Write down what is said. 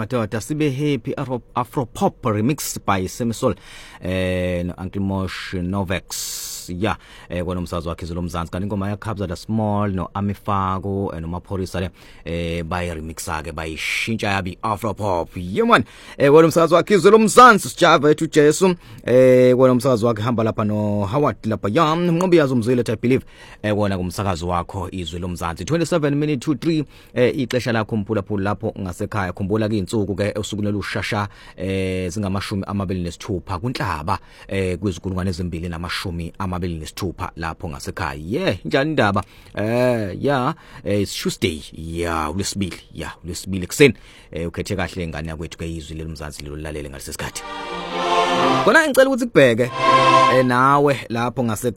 madoda sibe happy Afro Pop remix by Semisol no Uncle Mosh Novex ya kona umsakazo wakhe Izolo Mzansi kanti ingoma yakhabza the small no Amifako no Maphorisa le bay remixa ke bayishintsha yabi Afro Pop yeman kona umsakazo wakhe Izolo Mzansi sijava ethu Jesu kona umsakazo wakhe hamba lapha no Howard lapha yam Nqobi yazo umzwile I believe kona kumsakazo wakho Izolo Mzansi 27 minutes to 3 ixesha lakho mphulaphula lapho ngasekhaya khumbula ke insuku ke usuku lokushasha zingamashumi 26 kunhlaba kwezikulungwane ezimbili namashumi 26 lapho ngasekhaya njani indaba it's Tuesday ulesibili kuseni ukhethe kahle ngane yakwethu ke izwi leMzansi lilolalele ngalesikhathi kona ngicela ukuthi kubheke nawe lapho ngasekhaya